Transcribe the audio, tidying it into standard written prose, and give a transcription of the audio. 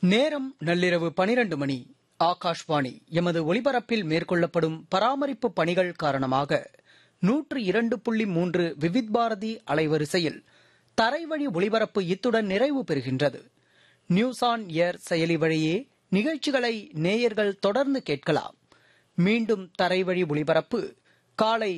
நேரம் நள்ளிரவு 12 மணி. ஆகாஷ்வாணி. எமது ஒலிபரப்பில் மேற்கொள்ளப்படும் பராமரிப்பு பணிகள் காரணமாக 102.3 விவித் பாரதி அலைவரிசையில் தரைவழி ஒலிபரப்பு இத்துடன் நிறைவு பெறுகின்றது. நியூஸ் ஆன் ஏர் செயலி வழியே நிகழ்ச்சிகளை நேயர்கள் தொடர்ந்து கேட்கலாம். மீண்டும் தரைவழி ஒலிபரப்பு காலை